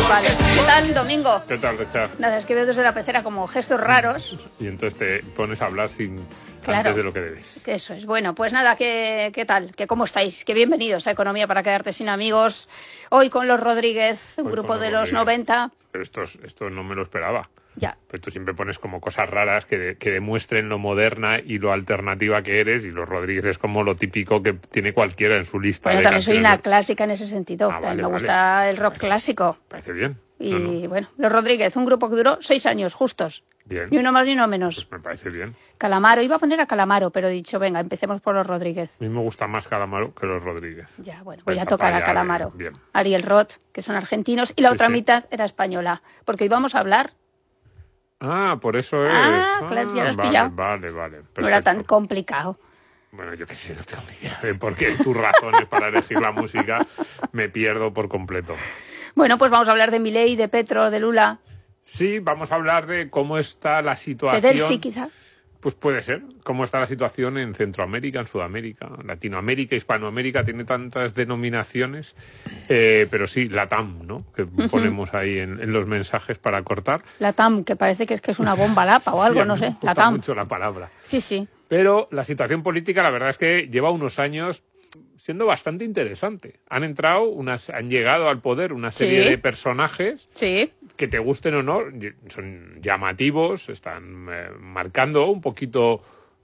Vale. ¿Qué tal, Domingo? ¿Qué tal, Richard? Nada, es que veo desde la pecera como gestos raros. Y entonces te pones a hablar Claro. antes de lo que debes. Eso es. Bueno, pues nada, ¿qué tal? ¿Cómo estáis? Que bienvenidos a Economía para quedarte sin amigos. Hoy con los Rodríguez, un grupo de los 90. Pero esto no me lo esperaba. Ya. Pero tú siempre pones como cosas raras que demuestren lo moderna y lo alternativa que eres, y los Rodríguez es como lo típico que tiene cualquiera en su lista. Bueno, de también soy una canciones. clásica en ese sentido. Vale, Me gusta el rock clásico. Parece bien. Y No. bueno, los Rodríguez, un grupo que duró 6 años justos. Bien. Ni uno más ni uno menos. Pues me parece bien. Calamaro, iba a poner a Calamaro, pero he dicho, venga, empecemos por los Rodríguez. A mí me gusta más Calamaro que los Rodríguez. Ya, bueno, voy a Venga, tocar para a allá, Calamaro. bien. Ariel Roth, que son argentinos, y la Sí, otra sí. mitad era española. Porque hoy vamos a hablar. Ah, por eso es. Claro, ya lo has vale, pillado. Vale. No era tan Perfecto. complicado. Bueno, yo qué sé, no tengo ni idea de por qué tus razones para elegir la música me pierdo por completo. Bueno, pues vamos a hablar de Milei, de Petro, de Lula, Sí, vamos a hablar de cómo está la de situación. Delcy, quizá. Pues puede ser. Cómo está la situación en Centroamérica, en Sudamérica, Latinoamérica, Hispanoamérica, tiene tantas denominaciones. Pero sí, LATAM, ¿no? Que ponemos ahí en los mensajes para cortar. La TAM, que parece que es una bomba lapa o algo, Sí, a mí no me sé. gusta La TAM. mucho la palabra. Sí, sí. Pero la situación política, la verdad es que lleva unos años siendo bastante interesante. Han llegado al poder una serie Sí. de personajes Sí. que te gusten o no, son llamativos, están marcando un poquito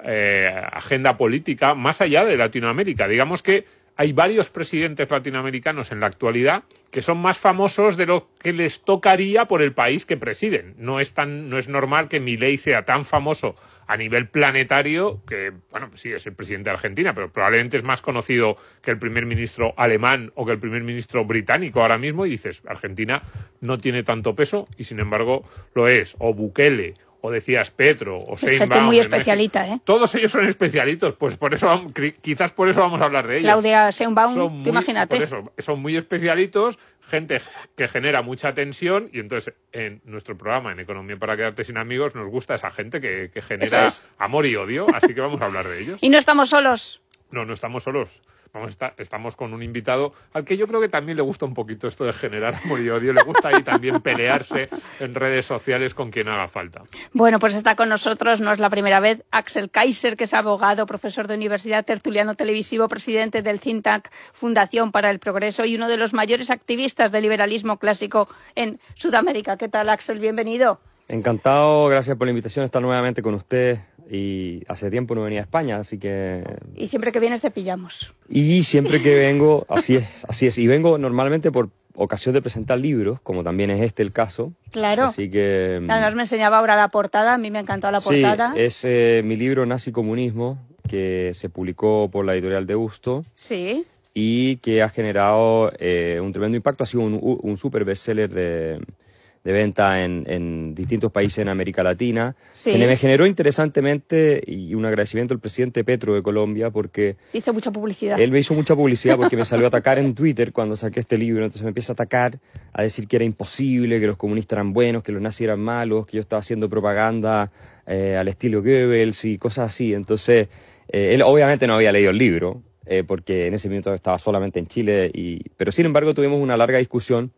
agenda política más allá de Latinoamérica. Digamos que hay varios presidentes latinoamericanos en la actualidad que son más famosos de lo que les tocaría por el país que presiden. No es normal que Milei sea tan famoso a nivel planetario, que, bueno, sí, es el presidente de Argentina, pero probablemente es más conocido que el primer ministro alemán o que el primer ministro británico ahora mismo, y dices, Argentina no tiene tanto peso, y sin embargo lo es. O Bukele, o decías Petro, o Es Sheinbaum. gente muy en especialita, México. ¿eh? Todos ellos son especialitos, pues por eso quizás por eso vamos a hablar de ellos. Claudia Sheinbaum, Son tú imagínate. Por eso, son muy especialitos, gente que genera mucha tensión, y entonces en nuestro programa, en Economía para quedarte sin amigos, nos gusta esa gente que genera Eso es. amor y odio, así que vamos a hablar de ellos. Y no estamos solos. No estamos solos. Estamos con un invitado al que yo creo que también le gusta un poquito esto de generar amor y odio. Le gusta ahí también pelearse en redes sociales con quien haga falta. Bueno, pues está con nosotros, no es la primera vez, Axel Kaiser, que es abogado, profesor de universidad, tertuliano televisivo, presidente del think tank Fundación para el Progreso y uno de los mayores activistas del liberalismo clásico en Sudamérica. ¿Qué tal, Axel? Bienvenido. Encantado, gracias por la invitación a estar nuevamente con usted. Y hace tiempo no venía a España, así que... Y siempre que vienes te pillamos. Y siempre que vengo, así es. Y vengo normalmente por ocasión de presentar libros, como también es este el caso. Claro. Así que... Además me enseñaba ahora la portada, a mí me ha encantado la portada. Sí, es mi libro Nazi Comunismo, que se publicó por la editorial de Busto Sí. y que ha generado un tremendo impacto. Ha sido un super bestseller de venta en distintos países en América Latina. Sí. Que me generó interesantemente y un agradecimiento al presidente Petro de Colombia, porque Hizo mucha publicidad. él me hizo mucha publicidad porque me salió a atacar en Twitter cuando saqué este libro. Entonces me empieza a atacar, a decir que era imposible, que los comunistas eran buenos, que los nazis eran malos, que yo estaba haciendo propaganda al estilo Goebbels y cosas así. Entonces él obviamente no había leído el libro, porque en ese momento estaba solamente en Chile, pero sin embargo tuvimos una larga discusión.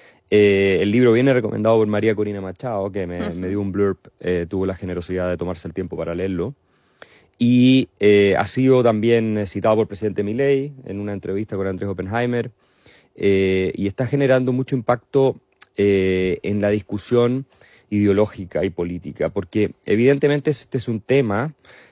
El libro viene recomendado por María Corina Machado, que me dio un blurb, tuvo la generosidad de tomarse el tiempo para leerlo. Y ha sido también citado por el presidente Milei en una entrevista con Andrés Oppenheimer, y está generando mucho impacto en la discusión ideológica y política, porque evidentemente este es un tema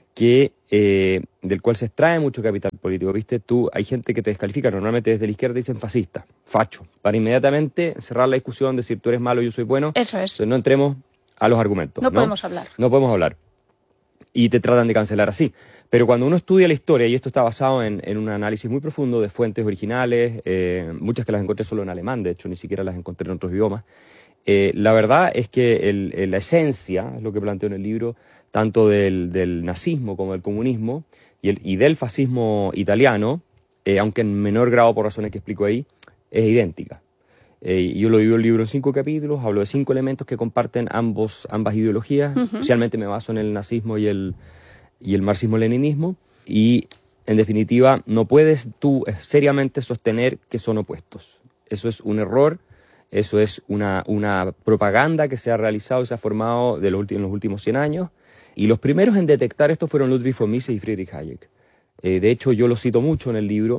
del cual se extrae mucho capital político. ¿Viste? Hay gente que te descalifica, normalmente desde la izquierda dicen fascista, facho, para inmediatamente cerrar la discusión, decir tú eres malo, yo soy bueno. Eso es. Entonces no entremos a los argumentos. No podemos hablar. No podemos hablar. Y te tratan de cancelar así. Pero cuando uno estudia la historia, y esto está basado en un análisis muy profundo de fuentes originales, muchas que las encontré solo en alemán, de hecho ni siquiera las encontré en otros idiomas, la verdad es que la esencia, es lo que planteo en el libro, tanto del nazismo como del comunismo y del fascismo italiano, aunque en menor grado por razones que explico ahí, es idéntica. Yo lo divido el libro en 5 capítulos, hablo de 5 elementos que comparten ambas ideologías, especialmente me baso en el nazismo y el marxismo-leninismo, y en definitiva no puedes tú seriamente sostener que son opuestos. Eso es un error eso es una propaganda que se ha realizado y se ha formado en los últimos 100 años, y los primeros en detectar esto fueron Ludwig von Mises y Friedrich Hayek. De hecho, yo lo cito mucho en el libro,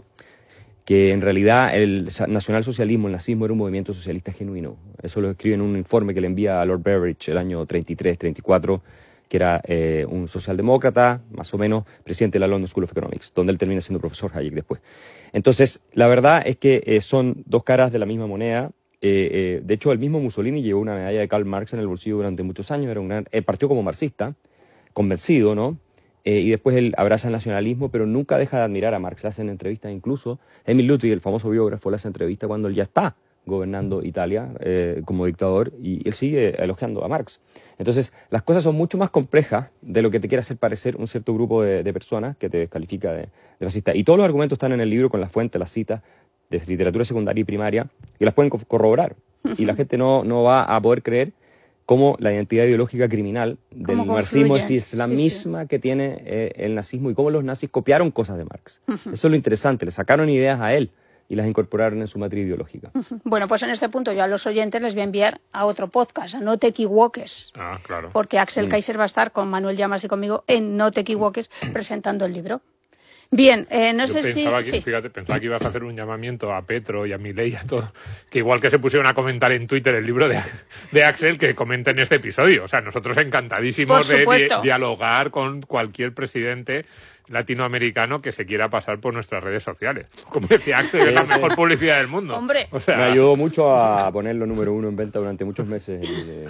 que en realidad el nacionalsocialismo, el nazismo, era un movimiento socialista genuino. Eso lo escribe en un informe que le envía a Lord Beveridge el año 33, 34, que era un socialdemócrata, más o menos, presidente de la London School of Economics, donde él termina siendo profesor Hayek después. Entonces, la verdad es que son dos caras de la misma moneda. De hecho, el mismo Mussolini llevó una medalla de Karl Marx en el bolsillo durante muchos años, él partió como marxista, convencido, ¿no? Y después él abraza el nacionalismo, pero nunca deja de admirar a Marx. Le hacen entrevistas incluso. Emil Ludwig, el famoso biógrafo, le hace entrevista cuando él ya está gobernando Italia como dictador, y él sigue elogiando a Marx. Entonces, las cosas son mucho más complejas de lo que te quiere hacer parecer un cierto grupo de personas que te descalifica de fascista. Y todos los argumentos están en el libro con las fuentes, las citas de literatura secundaria y primaria, y las pueden corroborar. Y la gente no va a poder creer cómo la identidad ideológica criminal del marxismo es la misma que tiene el nazismo, y cómo los nazis copiaron cosas de Marx. Eso es lo interesante, le sacaron ideas a él y las incorporaron en su matriz ideológica. Bueno, pues en este punto yo a los oyentes les voy a enviar a otro podcast, a No te equivoques. Ah, claro. Porque Axel Kaiser va a estar con Manuel Llamas y conmigo en No te equivoques presentando el libro. Bien, no sé si... Fíjate, pensaba que ibas a hacer un llamamiento a Petro y a Milei y a todo, que igual que se pusieron a comentar en Twitter el libro de Axel, que comenten este episodio. O sea, nosotros encantadísimos de dialogar con cualquier presidente latinoamericano que se quiera pasar por nuestras redes sociales. Como decía Axel, es la mejor publicidad del mundo. Hombre. O sea, me ayudó mucho a ponerlo número 1 en venta durante muchos meses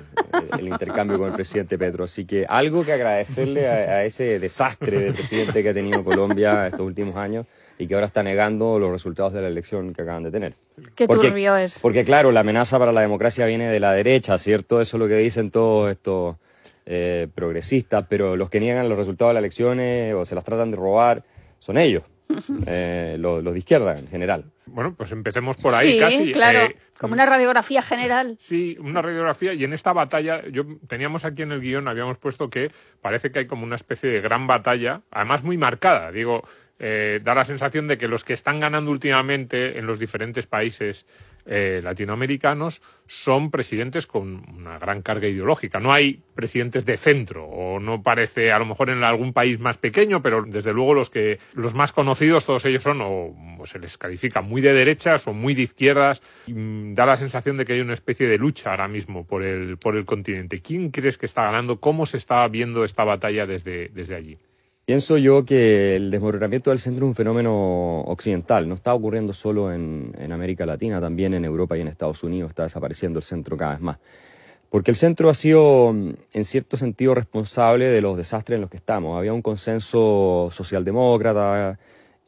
el intercambio con el presidente Petro. Así que algo que agradecerle a ese desastre de presidente que ha tenido Colombia estos últimos años, y que ahora está negando los resultados de la elección que acaban de tener. Qué turbio es. Porque claro, la amenaza para la democracia viene de la derecha, ¿cierto? Eso es lo que dicen todos estos progresistas, pero los que niegan los resultados de las elecciones o se las tratan de robar son ellos, los de izquierda en general. Bueno, pues empecemos por ahí, sí, casi. Claro, como una radiografía general. Sí, una radiografía, y en esta batalla, teníamos aquí en el guión, habíamos puesto que parece que hay como una especie de gran batalla, además muy marcada, da la sensación de que los que están ganando últimamente en los diferentes países latinoamericanos son presidentes con una gran carga ideológica. No hay presidentes de centro, o no parece, a lo mejor en algún país más pequeño, pero desde luego los más conocidos, todos ellos son, o se les califica muy de derechas o muy de izquierdas. Da la sensación de que hay una especie de lucha ahora mismo por el continente. ¿Quién crees que está ganando? ¿Cómo se está viendo esta batalla desde allí? Pienso yo que el desmoronamiento del centro es un fenómeno occidental, no está ocurriendo solo en América Latina, también en Europa y en Estados Unidos está desapareciendo el centro cada vez más. Porque el centro ha sido, en cierto sentido, responsable de los desastres en los que estamos. Había un consenso socialdemócrata,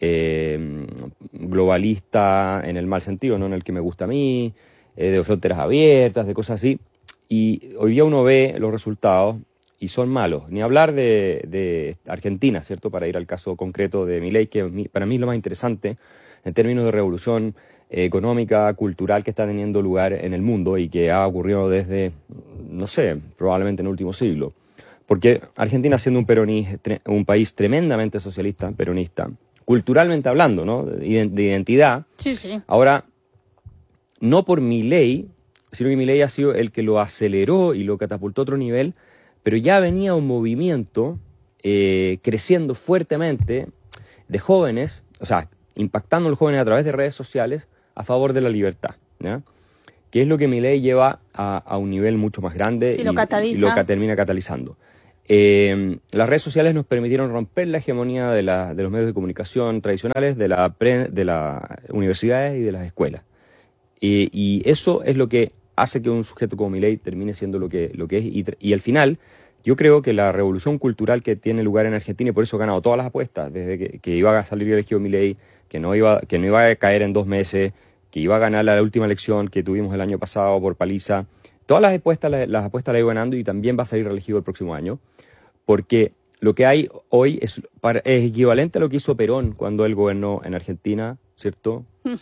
globalista en el mal sentido, no en el que me gusta a mí, de fronteras abiertas, de cosas así. Y hoy día uno ve los resultados y son malos. Ni hablar de Argentina, ¿cierto? Para ir al caso concreto de Milei, que para mí es lo más interesante en términos de revolución económica, cultural que está teniendo lugar en el mundo y que ha ocurrido desde, no sé, probablemente en el último siglo. Porque Argentina, siendo un país tremendamente socialista, peronista, culturalmente hablando, ¿no? De identidad. Sí, sí. Ahora, no por Milei, sino que Milei ha sido el que lo aceleró y lo catapultó a otro nivel, pero ya venía un movimiento creciendo fuertemente de jóvenes, o sea, impactando a los jóvenes a través de redes sociales a favor de la libertad, ¿ya? Que es lo que Milei lleva a un nivel mucho más grande, sí, y lo que termina catalizando. Las redes sociales nos permitieron romper la hegemonía de los medios de comunicación tradicionales, de las universidades y de las escuelas. Y eso es lo que hace que un sujeto como Milei termine siendo lo que es, y al final yo creo que la revolución cultural que tiene lugar en Argentina, y por eso ha ganado todas las apuestas, desde que iba a salir elegido Milei, que no iba a caer en 2 meses, que iba a ganar la última elección que tuvimos el año pasado por paliza, todas las apuestas la iba ganando, y también va a salir reelegido el próximo año, porque lo que hay hoy es equivalente a lo que hizo Perón cuando él gobernó en Argentina, ¿cierto?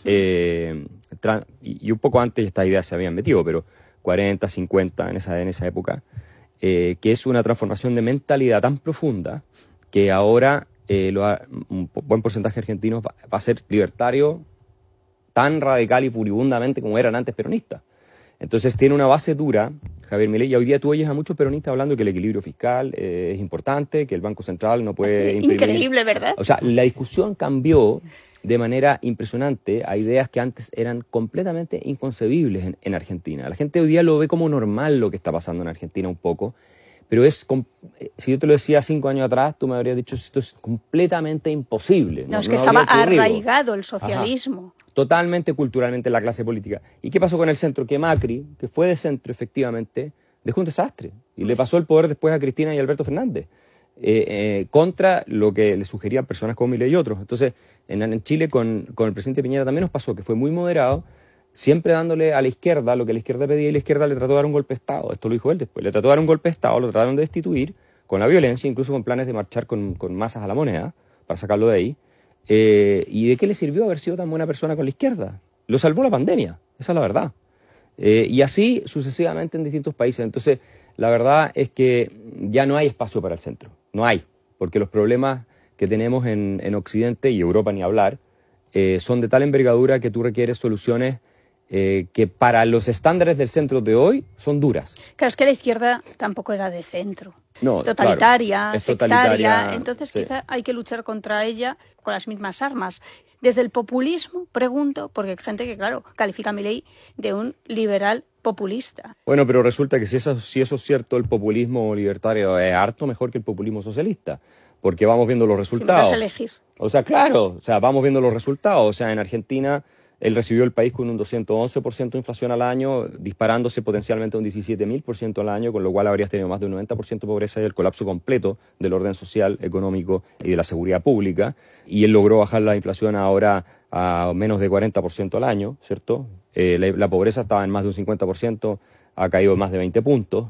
Y un poco antes estas ideas se habían metido, pero 40, 50 en esa época, que es una transformación de mentalidad tan profunda que ahora un buen porcentaje de argentinos va a ser libertario tan radical y furibundamente como eran antes peronistas. Entonces tiene una base dura, Javier Milei, y hoy día tú oyes a muchos peronistas hablando que el equilibrio fiscal es importante, que el Banco Central no puede imprimir. Increíble, ¿verdad? O sea, la discusión cambió de manera impresionante a ideas que antes eran completamente inconcebibles en Argentina. La gente hoy día lo ve como normal lo que está pasando en Argentina un poco, pero si yo te lo decía 5 años atrás, tú me habrías dicho esto es completamente imposible. No, es que estaba arraigado el socialismo. Ajá. Totalmente culturalmente en la clase política. ¿Y qué pasó con el centro? Que Macri, que fue de centro efectivamente, dejó un desastre y le pasó el poder después a Cristina y Alberto Fernández, contra lo que le sugerían personas como Milei y otros. Entonces, en Chile con el presidente Piñera también nos pasó, que fue muy moderado, siempre dándole a la izquierda lo que la izquierda pedía, y la izquierda le trató de dar un golpe de Estado. Esto lo dijo él después. Le trató de dar un golpe de Estado, lo trataron de destituir con la violencia, incluso con planes de marchar con masas a la moneda para sacarlo de ahí. ¿Y de qué le sirvió haber sido tan buena persona con la izquierda? Lo salvó la pandemia, esa es la verdad. Y así sucesivamente en distintos países. Entonces, la verdad es que ya no hay espacio para el centro. No hay, porque los problemas que tenemos en Occidente y Europa ni hablar son de tal envergadura que tú requieres soluciones que para los estándares del centro de hoy son duras. Claro, es que la izquierda tampoco era de centro. No, totalitaria, claro, sectaria, entonces sí. Quizá hay que luchar contra ella con las mismas armas. Desde el populismo, pregunto, porque hay gente que, claro, califica a Milei de un liberal populista. Bueno, pero resulta que si eso es cierto, el populismo libertario es harto mejor que el populismo socialista, porque vamos viendo los resultados. Si me das a elegir. O sea, claro, vamos viendo los resultados. O sea, en Argentina él recibió el país con un 211% de inflación al año, disparándose potencialmente a un 17.000% al año, con lo cual habrías tenido más de un 90% de pobreza y el colapso completo del orden social, económico y de la seguridad pública. Y él logró bajar la inflación ahora a menos de 40% al año, ¿cierto? La pobreza estaba en más de un 50%, ha caído más de 20 puntos.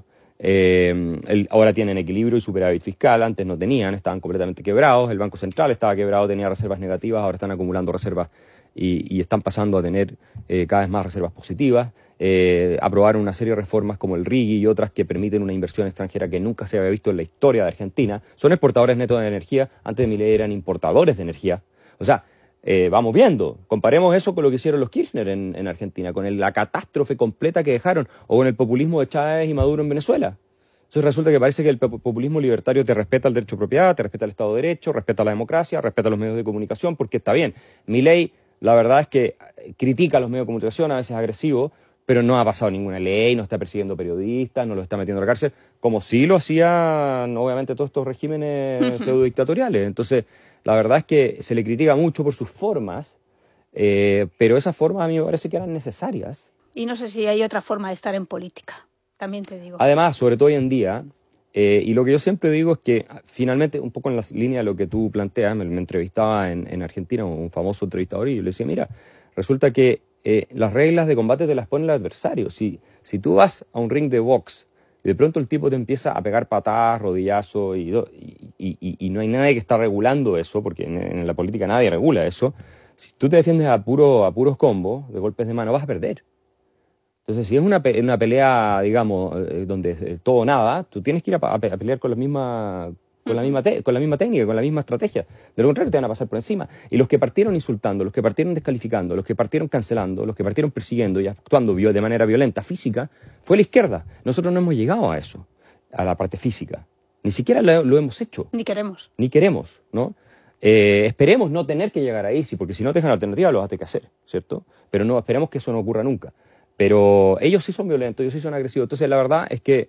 Ahora tienen equilibrio y superávit fiscal, antes no tenían, estaban completamente quebrados. El Banco Central estaba quebrado, tenía reservas negativas, ahora están acumulando reservas y están pasando a tener cada vez más reservas positivas. Aprobaron una serie de reformas como el RIGI y otras que permiten una inversión extranjera que nunca se había visto en la historia de Argentina. Son exportadores netos de energía, antes de Milei eran importadores de energía. O sea, vamos viendo, comparemos eso con lo que hicieron los Kirchner en Argentina, con la catástrofe completa que dejaron, o con el populismo de Chávez y Maduro en Venezuela. Entonces resulta que parece que el populismo libertario te respeta el derecho de propiedad, te respeta el Estado de Derecho, respeta la democracia, respeta los medios de comunicación, porque está bien. Milei, la verdad es que critica a los medios de comunicación, a veces agresivo, pero no ha pasado ninguna ley, no está persiguiendo periodistas, no los está metiendo a la cárcel, como sí lo hacían, obviamente, todos estos regímenes pseudo-dictatoriales. Entonces, la verdad es que se le critica mucho por sus formas, pero esas formas a mí me parece que eran necesarias. Y no sé si hay otra forma de estar en política, también te digo. Además, sobre todo hoy en día, y lo que yo siempre digo es que, finalmente, un poco en la línea de lo que tú planteas, me entrevistaba en Argentina un famoso entrevistador y yo le decía, mira, resulta que las reglas de combate te las pone el adversario. Si tú vas a un ring de box y de pronto el tipo te empieza a pegar patadas, rodillazos y no hay nadie que está regulando eso, porque en la política nadie regula eso, si tú te defiendes a puros combos, de golpes de mano, vas a perder. Entonces, si es una pelea, digamos, donde todo o nada, tú tienes que ir a pelear con la misma técnica, con la misma estrategia. De lo contrario, te van a pasar por encima. Y los que partieron insultando, los que partieron descalificando, los que partieron cancelando, los que partieron persiguiendo y actuando de manera violenta, física, fue la izquierda. Nosotros no hemos llegado a eso, a la parte física. Ni siquiera lo hemos hecho. Ni queremos. Ni queremos, ¿no? Esperemos no tener que llegar ahí, sí, porque si no te dejan alternativa lo vas a tener que hacer, ¿cierto? Pero no, esperemos que eso no ocurra nunca. Pero ellos sí son violentos, ellos sí son agresivos. Entonces, la verdad es que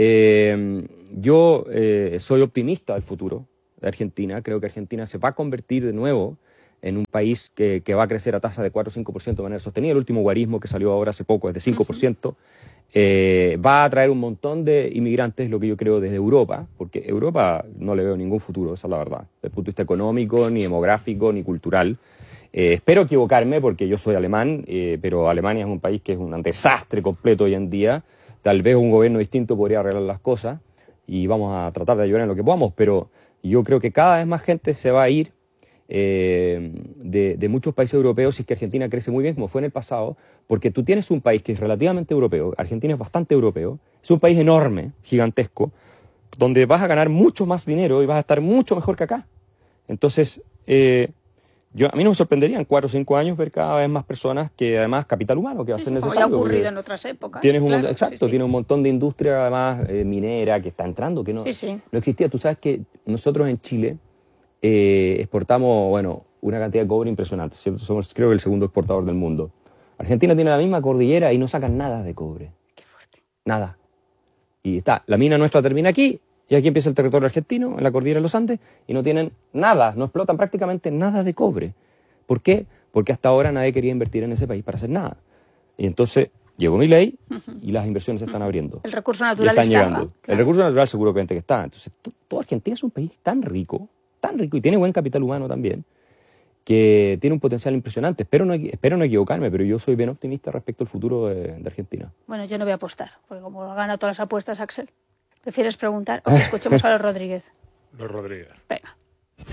yo soy optimista del futuro de Argentina. Creo que Argentina se va a convertir de nuevo en un país que va a crecer a tasa de 4 o 5% de manera sostenida. El último guarismo que salió ahora hace poco es de 5%. Va a traer un montón de inmigrantes, lo que yo creo, desde Europa, porque Europa no le veo ningún futuro, esa es la verdad, desde el punto de vista económico, ni demográfico, ni cultural. Espero equivocarme porque yo soy alemán, pero Alemania es un país que es un desastre completo hoy en día. Tal vez un gobierno distinto podría arreglar las cosas y vamos a tratar de ayudar en lo que podamos, pero yo creo que cada vez más gente se va a ir de muchos países europeos si es que Argentina crece muy bien, como fue en el pasado, porque tú tienes un país que es relativamente europeo, Argentina es bastante europeo, es un país enorme, gigantesco, donde vas a ganar mucho más dinero y vas a estar mucho mejor que acá. Entonces, A mí no me sorprendería en 4 o 5 años ver cada vez más personas que además capital humano que va a ser necesario. Como ya ha ocurrido en otras épocas. Exacto, tiene un montón de industria además minera que está entrando, que no existía. Tú sabes que nosotros en Chile exportamos, bueno, una cantidad de cobre impresionante. Somos, creo que, el segundo exportador del mundo. Argentina tiene la misma cordillera y no sacan nada de cobre. Qué fuerte. Nada. Y está, la mina nuestra termina aquí, y aquí empieza el territorio argentino, en la cordillera de los Andes, y no tienen nada, no explotan prácticamente nada de cobre. ¿Por qué? Porque hasta ahora nadie quería invertir en ese país para hacer nada. Y entonces llegó Milei y las inversiones se están abriendo. El recurso natural están llegando. Claro. El recurso natural seguramente que está. Entonces, toda Argentina es un país tan rico, y tiene buen capital humano también, que tiene un potencial impresionante. Espero no equivocarme, pero yo soy bien optimista respecto al futuro de Argentina. Bueno, yo no voy a apostar, porque como gana todas las apuestas, Axel, ¿prefieres preguntar o que escuchemos a los Rodríguez? Los Rodríguez. Venga.